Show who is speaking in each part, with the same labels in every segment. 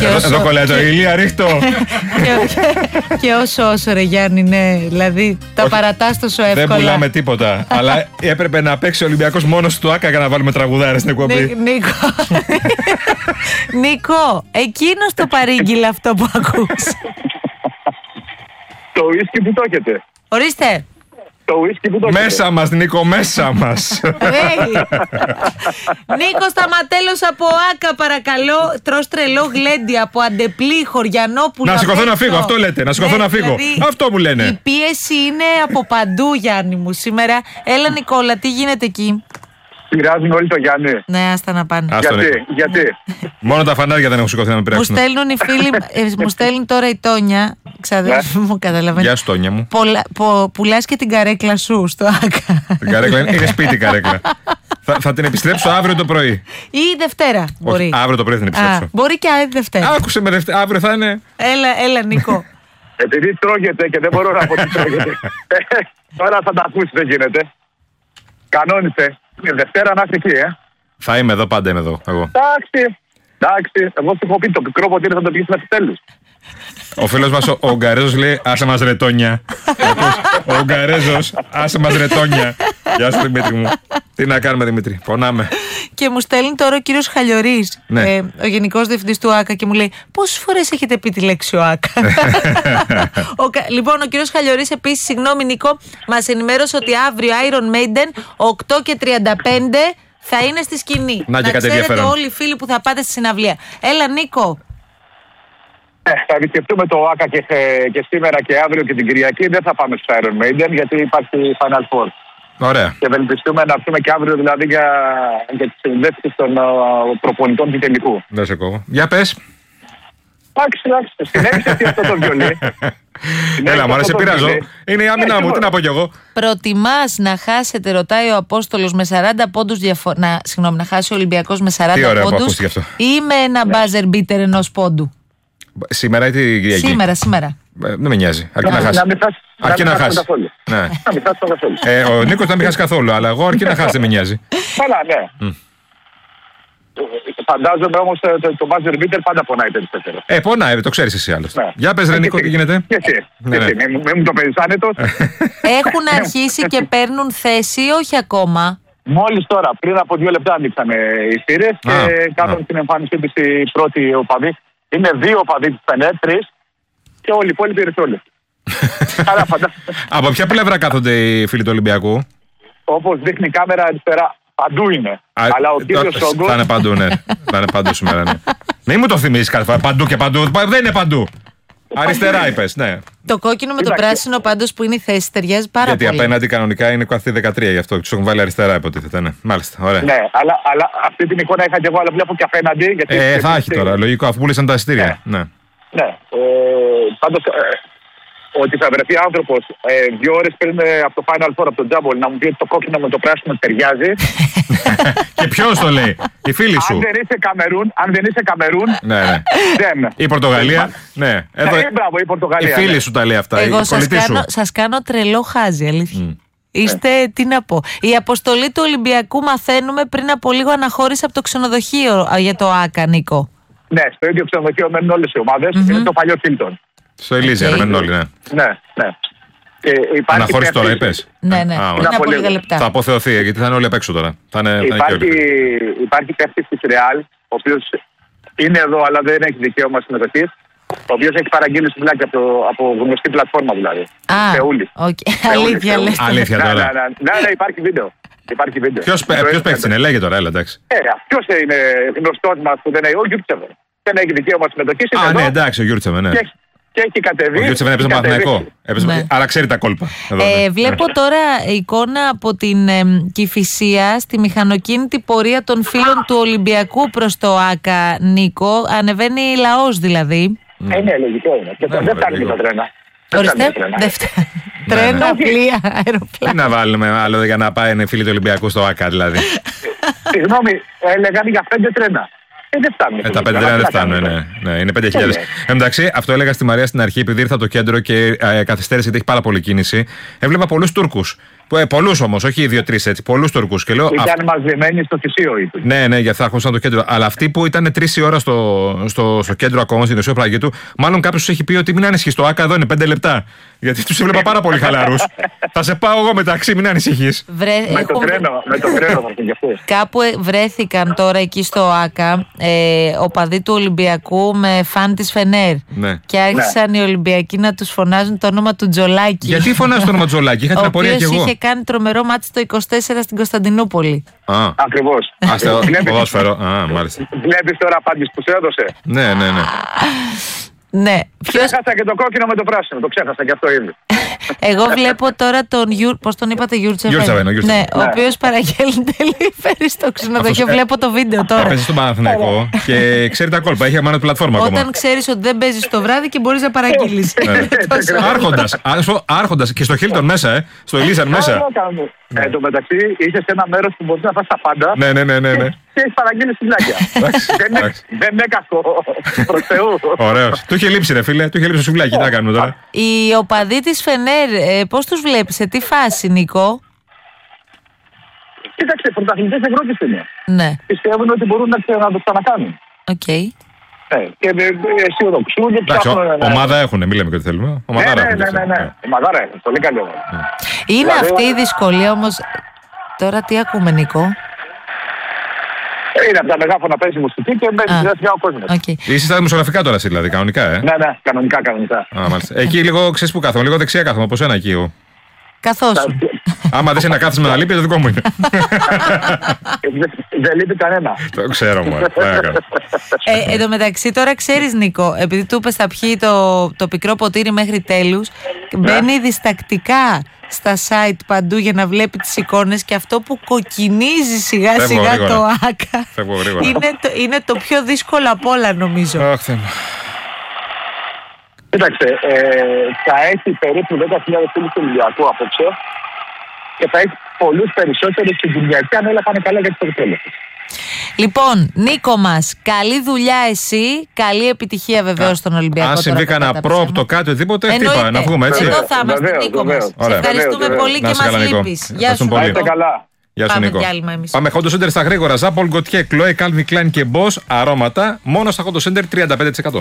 Speaker 1: Εδώ κολλάει το Ηλία, ρίχτω.
Speaker 2: Και όσο ρε Γιάννη, ναι. Δηλαδή τα παρατάς τόσο εύκολα.
Speaker 1: Δεν πουλάμε τίποτα. Αλλά έπρεπε να παίξει ο Ολυμπιακός μόνος του Άκα για να βάλουμε τραγουδάρες στην εκπομπή.
Speaker 2: Νίκο, εκείνος το παρήγγειλε αυτό που ακούς.
Speaker 3: Το ουίσκι που το έχετε.
Speaker 2: Ορίστε.
Speaker 1: Μέσα μας, Νίκο, μέσα μας.
Speaker 2: Νίκο Σταματέλος από Άκα, παρακαλώ. Τρως τρελό γλέντι από Αντεπλή, Χωριανόπουλο.
Speaker 1: Να σηκωθώ να φύγω, αυτό λέτε. Να σηκωθώ να φύγω. Αυτό μου λένε.
Speaker 2: Η πίεση είναι από παντού, Γιάννη μου, σήμερα. Έλα, Νικόλα, τι γίνεται εκεί?
Speaker 3: Πειράζουν όλοι το Γιάννη.
Speaker 2: Ναι, άστα να πάνε.
Speaker 3: Γιατί.
Speaker 1: Μόνο τα φανάρια δεν έχουν σηκωθεί να με πειράξουν.
Speaker 2: Μου στέλνουν οι φίλοι, μου στέλνει τώρα η Τόνια, ξαδέρφη μου, καταλαβαίνεις.
Speaker 1: Γεια σου, Τόνια μου.
Speaker 2: Πουλάς και την καρέκλα σου στο Άκα.
Speaker 1: Την καρέκλα είναι σπίτι η καρέκλα. Θα την επιστρέψω αύριο το πρωί.
Speaker 2: Ή Δευτέρα μπορεί.
Speaker 1: Όχι, αύριο το πρωί θα την επιστρέψω.
Speaker 2: Μπορεί και Δευτέρα.
Speaker 1: Άκουσε με Δευτέρα, αύριο θα είναι.
Speaker 2: Έλα, Νίκο.
Speaker 3: Επειδή τρώγεται και δεν μπορώ να πω τι τρώγεται. Τώρα θα τα ακούσει, δεν γίνεται. Κανόνισε. Δευτέρα να είσαι εκεί,
Speaker 1: Θα είμαι εδώ, πάντα είμαι εδώ. Εγώ.
Speaker 3: Εντάξει. Εγώ σου έχω πει το πικρό ποτήρι θα το πηγείς μέχρι τέλους.
Speaker 1: Ο φίλος μας ο Ουγγαρέζος λέει άσε μας ρετόνια. Ο Ουγγαρέζος άσε μας ρετόνια. Γεια σου Δημήτρη μου. Τι να κάνουμε Δημήτρη, πονάμε.
Speaker 2: Και μου στέλνει τώρα ο κύριος Χαλιορής,
Speaker 1: ναι.
Speaker 2: Ο γενικός διευθυντής του Άκα, και μου λέει πόσες φορές έχετε πει τη λέξη ο Άκα? Λοιπόν, ο κύριος Χαλιορής επίσης, συγγνώμη Νίκο, μας ενημέρωσε ότι αύριο Iron Maiden 8:35 θα είναι στη σκηνή.
Speaker 1: Να
Speaker 2: ξέρετε όλοι οι φίλοι που θα πάτε στη συναυλία. Έλα Νίκο.
Speaker 3: Θα επισκεφτούμε το ΆΚΑ και σήμερα και αύριο και την Κυριακή. Δεν θα πάμε στο Iron Maiden γιατί υπάρχει Final Four.
Speaker 1: Ωραία.
Speaker 3: Και ευελπιστούμε να έρθουμε και αύριο δηλαδή για τις συνδέσεις των προπονητών του τελικού.
Speaker 1: Δεν σε κόβω. Για πες.
Speaker 3: Εντάξει. Συνέβησε τι αυτό το βιολί.
Speaker 1: Έλα, μ' σε πειράζω. Είναι η άμυνα μου, τι να πω κι εγώ.
Speaker 2: Προτιμάς να χάσετε, ρωτάει ο Απόστολος, με 40 πόντους διαφορά. Να χάσει ο Ολυμπιακός με 40 πόντους ή με ένα buzzer beater ενός πόντου?
Speaker 1: Σήμερα ή την Κυριακή?
Speaker 2: Σήμερα.
Speaker 1: Δεν με νοιάζει. Αρκεί να χάσει. Αρκεί να χάσει. Ο Νίκος δεν με χάσει καθόλου, αλλά εγώ αρκεί να χάσει, δεν με νοιάζει.
Speaker 3: Καλά, ναι. Φαντάζομαι όμως το buzzer beater πάντα πονάει περισσότερο.
Speaker 1: Πονάει, το ξέρεις εσύ άλλωστε. Για πες ρε Νίκο, τι γίνεται?
Speaker 3: Και εσύ. Μην μου το παίζεις άνετος.
Speaker 2: Έχουν αρχίσει και παίρνουν θέση ή όχι ακόμα?
Speaker 3: Μόλις τώρα, πριν από 2 λεπτά ανοίξανε οι θύρες και κάνουν την εμφάνισή της οι πρώτοι οπαδοί. Είναι 2 οπαδοί της ΠΕΝΕ, 3 και όλοι οι υπόλοιποι ερυθρόλεπτοι.
Speaker 1: Από ποια πλευρά κάθονται οι φίλοι του Ολυμπιακού?
Speaker 3: Όπως δείχνει η κάμερα αριστερά, παντού είναι. Αλλά ο κύριος Όγκος...
Speaker 1: Θα είναι παντού, ναι. Θα είναι παντού σήμερα, ναι. Μην μου το θυμίσεις κάθε φορά, παντού και παντού. Δεν είναι παντού. Αριστερά είπες, ναι.
Speaker 2: Το κόκκινο με το πράσινο πάντως που είναι η θέση ταιριάζει πάρα πολύ.
Speaker 1: Γιατί απέναντι κανονικά είναι καθή 13, γι' αυτό τους έχουν βάλει αριστερά υποτίθεται, ναι. Μάλιστα, ωραία.
Speaker 3: Ναι, αλλά αυτή την εικόνα είχα και εγώ, αλλά βλέπω και απέναντι.
Speaker 1: Θα έχει τώρα, λογικό, αφού πούλησαν τα εισιτήρια. Ναι.
Speaker 3: Πάντως, ότι θα βρεθεί άνθρωπος 2 ώρες πριν από το Final Four, από τον Τζάμπολ, να μου πει ότι το κόκκινο με το πράσινο ταιριάζει.
Speaker 1: Και ποιος το λέει? Οι φίλοι σου?
Speaker 3: Αν δεν είσαι Καμερούν,
Speaker 1: ναι.
Speaker 3: δεν.
Speaker 1: Η Πορτογαλία, ναι.
Speaker 3: Μπράβο, η Πορτογαλία.
Speaker 1: Οι φίλοι σου τα λέει αυτά.
Speaker 2: Εγώ σας κάνω τρελό χάζι, αλήθεια. Είστε, τι να πω. Η αποστολή του Ολυμπιακού, μαθαίνουμε, πριν από λίγο αναχώρησε από το ξενοδοχείο για το Άκα, Νίκο.
Speaker 3: Ναι, στο ίδιο ξενοδοχείο μένουν όλες οι ομάδες. Είναι το παλιό Χίλτον.
Speaker 1: Στο Ελίζια, μένουν όλοι, ναι.
Speaker 3: Ναι.
Speaker 1: Αναχώρησε τώρα, είπες?
Speaker 2: Ναι. Είναι από λίγα λεπτά.
Speaker 1: Θα αποθεωθεί, γιατί θα είναι όλοι απ' έξω τώρα.
Speaker 3: Υπάρχει παίκτης της Ρεάλ, ο οποίος είναι εδώ, αλλά δεν έχει δικαίωμα συμμετοχής. Ο οποίος έχει παραγγείλει σουβλάκι από γνωστή πλατφόρμα δηλαδή. Θεούλη.
Speaker 2: Αλήθεια
Speaker 1: τώρα.
Speaker 3: Ναι, υπάρχει βίντεο.
Speaker 1: Ποιος παίκτης είναι, λέγε τώρα, έλα εντάξει.
Speaker 3: Ποιος είναι γνωστός μας που δεν έχει? Ο Γιούρτσεβεν. Δεν έχει δικαίωμα συμμετοχής.
Speaker 1: Ναι, εντάξει, ο Γιούρτσεβεν, ναι.
Speaker 3: Και έχει κατεβεί.
Speaker 1: Ο Γιούρτσεβεν έπαιζε Παναθηναϊκό. Άρα ξέρει τα κόλπα.
Speaker 2: Βλέπω τώρα εικόνα από την Κηφισία στη μηχανοκίνητη πορεία των φίλων του Ολυμπιακού προς το Άκα, Νίκο. Ανεβαίνει λαός δηλαδή.
Speaker 3: Ναι, λογικό είναι. Και δεν φτάνει τα τρένα.
Speaker 2: Ορίστε, δεν φτάνει. Τρένα, πλοία, αεροπλάνα.
Speaker 1: Τι να βάλουμε άλλο για να πάει φίλοι του Ολυμπιακού στο Άκα δηλαδή?
Speaker 3: Συγγνώμη, έλεγαν για 5 τρένα. Δεν φτάνουν.
Speaker 1: Τα 5 τρένα δεν φτάνουν, ναι, είναι 5.000. Εντάξει, αυτό έλεγα στη Μαρία στην αρχή, επειδή ήρθα το κέντρο και καθυστέρησε γιατί έχει πάρα πολλή κίνηση. Έβλεπα πολλούς Τούρκους. Πολλούς όμως, όχι 2-3 έτσι. Πολλούς Τούρκους.
Speaker 3: Ήταν μαζεμένοι στο θυσίο, είπε.
Speaker 1: Ναι, γιατί θα έρχονταν το κέντρο. Αλλά αυτοί που ήταν 3 η ώρα στο κέντρο ακόμα, στην Οσία Πλαγίου, μάλλον κάποιος τους έχει πει ότι μην ανησυχείς. Το ΆΚΑ εδώ είναι 5 λεπτά. Γιατί τους έβλεπα πάρα πολύ χαλαρούς. Θα σε πάω εγώ μεταξύ, μην ανησυχείς.
Speaker 3: Με το τρένο θα πει αυτό.
Speaker 2: Κάπου βρέθηκαν τώρα εκεί στο ΆΚΑ οπαδοί του Ολυμπιακού με φαν της Φενέρ.
Speaker 1: Ναι.
Speaker 2: Και άρχισαν οι Ολυμπιακοί να τους φωνάζουν το όνομα του Τζολάκη.
Speaker 1: Γιατί φωνάζουν το όνομα του Τζολάκη, είχα την απορία κι εγώ.
Speaker 2: Ο οποίος είχε κάνει τρομερό μάτι το 24 στην Κωνσταντινούπολη.
Speaker 3: Ακριβώς.
Speaker 1: Ποδόσφαιρο. Μάλιστα.
Speaker 3: Βλέπεις τώρα απάντηση που σου έδωσε.
Speaker 1: Ναι.
Speaker 2: Ναι.
Speaker 3: Ξέχασα και το κόκκινο με το πράσινο. Το ξέχασα και αυτό ήδη.
Speaker 2: Εγώ βλέπω τώρα τον πώς τον είπατε,
Speaker 1: Γιούρτσεβεν.
Speaker 2: Ναι, ο οποίος παραγγέλνει delivery στο ξενοδοχείο. Βλέπω το βίντεο τώρα.
Speaker 1: Παίζει στον Παναθηναϊκό και ξέρει τα κόλπα. Έχει αμάνα πλατφόρμα ακόμα.
Speaker 2: Όταν ξέρεις ότι δεν παίζεις το βράδυ και μπορείς να παραγγείλεις.
Speaker 1: Άρχοντας και στο Χίλτον μέσα, στο Ελίζαν μέσα.
Speaker 3: Εν τω μεταξύ είσαι σε ένα μέρος που μπορείς να φας τα πάντα.
Speaker 1: Ναι.
Speaker 3: Και έχεις παραγγείλει σουβλάκια. Δεν είναι κακό. Προς Θεού.
Speaker 1: Ωραίος. Του είχε λείψει, ρε φίλε. Του είχε λείψει σουβλάκι. Τι να κάνουμε τώρα.
Speaker 2: Οι οπαδοί της Φενέρ, πώς τους βλέπεις, σε τι φάση, Νίκο?
Speaker 3: Κοίταξε, πρωταθλητές Ευρώπης είναι.
Speaker 2: Ναι.
Speaker 3: Πιστεύουν ότι μπορούν να το ξανακάνουν.
Speaker 2: Οκ.
Speaker 3: Και αισιοδοξούν.
Speaker 1: Ομάδα έχουν, μην λέμε και τι θέλουμε. Ομαδάρα έχουν.
Speaker 3: Ναι. Ομαδάρα έχουν. Πολύ καλή ομάδα.
Speaker 2: Είναι αυτή η δυσκολία όμως. Τώρα τι ακούμε, Νίκο?
Speaker 3: Είναι από τα μεγάφωνα παίζει μουσική και μπαίνει ο κόσμος.
Speaker 1: Είσαι στα δημοσιογραφικά τώρα, δηλαδή, κανονικά,
Speaker 3: Ναι, κανονικά.
Speaker 1: Εκεί λίγο ξέρεις που κάθομαι, λίγο δεξιά κάθομαι, όπως ένα εκεί.
Speaker 2: Καθώς.
Speaker 1: Άμα δεν είναι να κάθεσαι με να λείπει, το δικό μου είναι.
Speaker 3: Δεν λείπει κανένα.
Speaker 1: Το ξέρω, μου.
Speaker 2: Εν τω μεταξύ, τώρα ξέρεις, Νίκο, επειδή του είπες θα πιει το πικρό ποτήρι μέχρι τέλους, μπαίνει διστακτικά στα site παντού για να βλέπει τις εικόνες και αυτό που κοκκινίζει σιγά σιγά το ΆΚΑ είναι το πιο δύσκολο από όλα, νομίζω.
Speaker 3: Κοίταξε, θα έχει περίπου 10.000 φίλους του Ολυμπιακού απόψε και θα έχει πολλούς περισσότερους στην Κυριακή αν όλα πάνε καλά για τις περιφέρειες.
Speaker 2: Λοιπόν, Νίκο μας, καλή δουλειά εσύ, καλή επιτυχία βεβαίως στον Ολυμπιακό.
Speaker 1: Αν συμβεί κανένα πρόοπτο κάτι οτιδήποτε, χτύπα, να βγούμε έτσι.
Speaker 2: Εδώ θα είμαστε, Νίκο μας. Σε ευχαριστούμε πολύ και μας λείπεις. Γεια σου, Νίκο.
Speaker 1: Γεια σου, Νίκο. Πάμε Hot Center στα γρήγορα. Ζάπολ, Γκοτιέ, Κλόε, Calvin Klein και Boss, αρώματα, μόνο στα Hot Center 35%.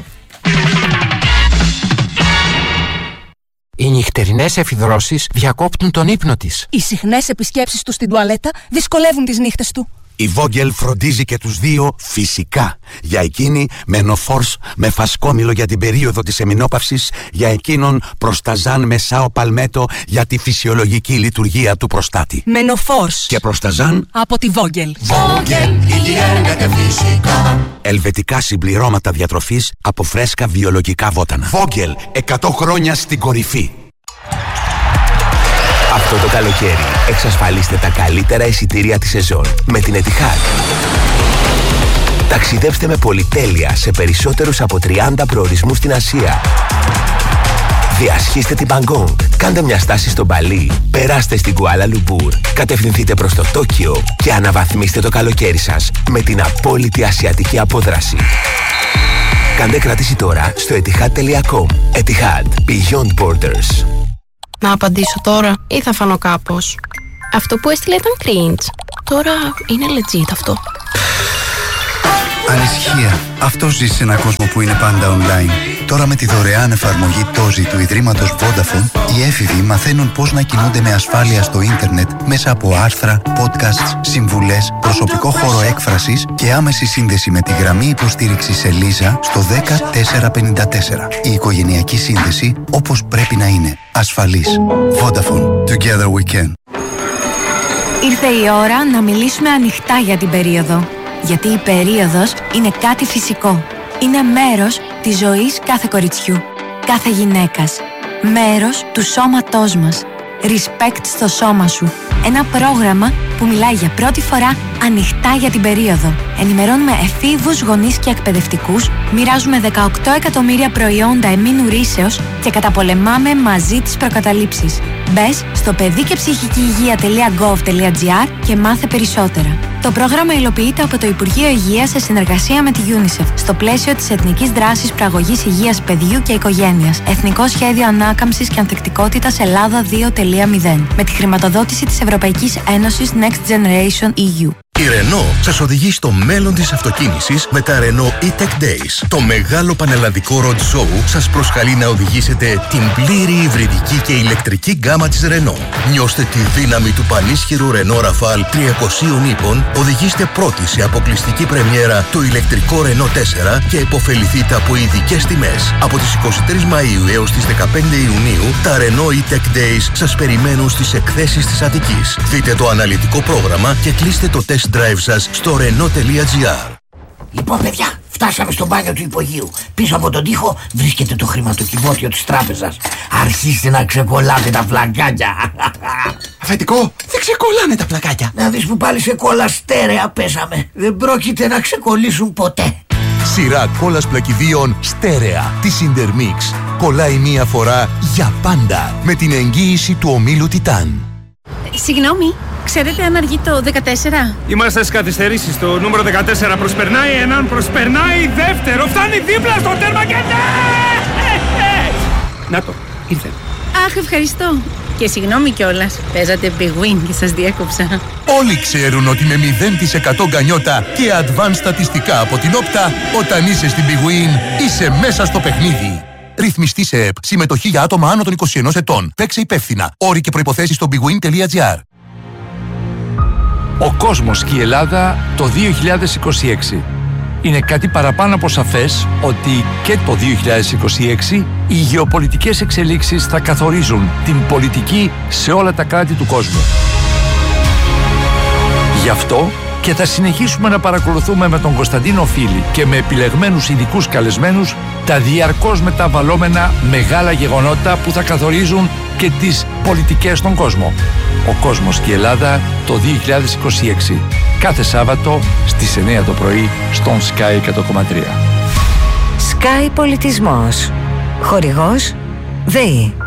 Speaker 4: Οι νυχτερινές εφιδρώσεις διακόπτουν τον ύπνο της.
Speaker 5: Οι συχνές επισκέψεις του στην τουαλέτα δυσκολεύουν τις νύχτες του.
Speaker 6: Η Vogel φροντίζει και τους δύο φυσικά. Για εκείνη Μενοφόρς με φασκόμηλο για την περίοδο της εμεινόπαυσης, για εκείνον Προσταζάν με Σάο Παλμέτο για τη φυσιολογική λειτουργία του προστάτη.
Speaker 5: Μενοφόρς
Speaker 6: και Προσταζάν
Speaker 5: από τη Vogel.
Speaker 6: Vogel, υγιένεται φυσικά. Ελβετικά συμπληρώματα διατροφής από φρέσκα βιολογικά βότανα. Vogel, 100 χρόνια στην κορυφή.
Speaker 7: Αυτό το καλοκαίρι εξασφαλίστε τα καλύτερα εισιτήρια της σεζόν με την Etihad. Ταξιδέψτε με πολυτέλεια σε περισσότερους από 30 προορισμούς στην Ασία. Διασχίστε την Μπαγκόγκ, κάντε μια στάση στο Μπαλί, περάστε στην Κουάλα Λουμπούρ, κατευθυνθείτε προς το Τόκιο και αναβαθμίστε το καλοκαίρι σας με την απόλυτη ασιατική απόδραση. Κάντε κράτηση τώρα στο etihad.com. Etihad. Beyond Borders.
Speaker 8: Να απαντήσω τώρα ή θα φανώ κάπως? Αυτό που έστειλε ήταν cringe. Τώρα είναι legit αυτό.
Speaker 9: Ανησυχία. Αυτό ζει σε έναν κόσμο που είναι πάντα online. Τώρα με τη δωρεάν εφαρμογή Tozi του Ιδρύματος Vodafone, οι έφηβοι μαθαίνουν πώς να κινούνται με ασφάλεια στο ίντερνετ μέσα από άρθρα, podcasts, συμβουλές, προσωπικό χώρο έκφρασης και άμεση σύνδεση με τη γραμμή υποστήριξης Ελίζα στο 10454. Η οικογενειακή σύνδεση όπως πρέπει να είναι. Ασφαλής. Vodafone. Together we can.
Speaker 10: Ήρθε η ώρα να μιλήσουμε ανοιχτά για την περίοδο. Γιατί η περίοδος είναι κάτι φυσικό. Είναι μέρος της ζωής κάθε κοριτσιού, κάθε γυναίκας. Μέρος του σώματός μας. Respect στο σώμα σου. Ένα πρόγραμμα που μιλάει για πρώτη φορά ανοιχτά για την περίοδο. Ενημερώνουμε εφήβους, γονείς και εκπαιδευτικούς, μοιράζουμε 18 εκατομμύρια προϊόντα εμήνου ρήσεως και καταπολεμάμε μαζί τις προκαταλήψεις. Μπες στο παιδικεψυχικηυγεία.gov.gr και μάθε περισσότερα. Το πρόγραμμα υλοποιείται από το Υπουργείο Υγείας σε συνεργασία με τη UNICEF στο πλαίσιο της Εθνικής Δράσης Προαγωγής Υγείας Παιδιού και Οικογένειας. Εθνικό Σχέδιο Ανάκαμψης και Ανθεκτικότητας Ελλάδα 2.0 με τη χρηματοδότηση της Ευρωπαϊκής Ένωσης Next Generation EU.
Speaker 11: Η Renault σας οδηγεί στο μέλλον της αυτοκίνησης με τα Renault E-Tech Days. Το μεγάλο πανελλαδικό road show σας προσκαλεί να οδηγήσετε την πλήρη υβριδική και ηλεκτρική γκάμα της Renault. Νιώστε τη δύναμη του πανίσχυρου Renault Rafale 300 ύπων, οδηγήστε πρώτοι σε αποκλειστική πρεμιέρα το ηλεκτρικό Renault 4 και υποφεληθείτε από ειδικές τιμές. Από τις 23 Μαΐου έως τις 15 Ιουνίου, τα Renault E-Tech Days σας περιμένουν στις εκθέσεις της Αττικής. Δείτε το αναλυτικό πρόγραμμα και κλείστε το test drive σας στο Renault.gr.
Speaker 12: Λοιπόν, παιδιά, φτάσαμε στο μπάνιο του υπογείου. Πίσω από τον τοίχο βρίσκεται το χρηματοκιβώτιο της τράπεζας. Αρχίστε να ξεκολλάτε τα πλακάκια.
Speaker 6: Αφεντικό, δεν ξεκολλάνε τα πλακάκια.
Speaker 12: Να δεις που πάλι σε κόλλα στέρεα πέσαμε. Δεν πρόκειται να ξεκολλήσουν ποτέ.
Speaker 11: Σειρά κόλλας πλακιδίων στέρεα της Intermix. Κολλάει μία φορά για πάντα με την εγγύηση του ομίλου Τιτάν.
Speaker 8: Συγγνώμη, ξέρετε αν αργεί το 14?
Speaker 1: Είμαστε στις καθυστερήσεις. Το νούμερο 14 προσπερνάει έναν, προσπερνάει δεύτερο. Φτάνει δίπλα στο τέρμα και
Speaker 12: Να το, ήρθε.
Speaker 8: Αχ, ευχαριστώ. Και συγγνώμη κιόλας, παίζατε Big Win και σας διέκοψα.
Speaker 11: Όλοι ξέρουν ότι με 0% γκανιότα και advanced στατιστικά από την Όπτα, όταν είσαι στην Big Win, είσαι μέσα στο παιχνίδι. Ρυθμιστή σε ΕΠ. Συμμετοχή για άτομα άνω των 21 ετών. Παίξε υπεύθυνα. Όροι και προϋποθέσεις στο bigwin.gr.
Speaker 13: Ο κόσμος και η Ελλάδα το 2026. Είναι κάτι παραπάνω από σαφές ότι και το 2026 οι γεωπολιτικές εξελίξεις θα καθορίζουν την πολιτική σε όλα τα κράτη του κόσμου. Γι' αυτό και θα συνεχίσουμε να παρακολουθούμε με τον Κωνσταντίνο Φίλη και με επιλεγμένους ειδικούς καλεσμένους τα διαρκώς μεταβαλλόμενα μεγάλα γεγονότα που θα καθορίζουν και τις πολιτικές στον κόσμο. Ο κόσμος και η Ελλάδα το 2026. Κάθε Σάββατο στις 9 το πρωί στον Sky 100,3.
Speaker 14: Sky Πολιτισμός. Χορηγός ΔΕΗ.